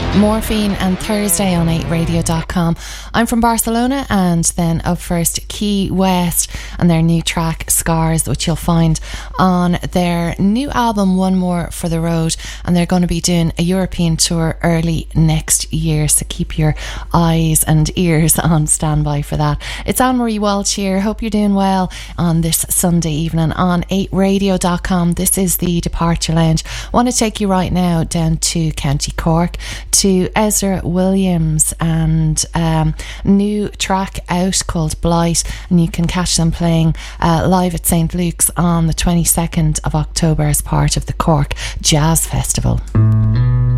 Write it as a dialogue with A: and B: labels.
A: Morphine and Thursday on 8radio.com. I'm from Barcelona, and then up first Key West and their new track Scars, which you'll find on their new album One More for the Road, and they're going to be doing a European tour early next year, so keep your eyes and ears on standby for that. It's Anne-Marie Walsh here. Hope you're doing well on this Sunday evening on 8radio.com. This is the Departure Lounge. I want to take you right now down to County Cork to Ezra Williams and new track out called Blight, and you can catch them playing live at St. Luke's on the 22nd of October as part of the Cork Jazz Festival.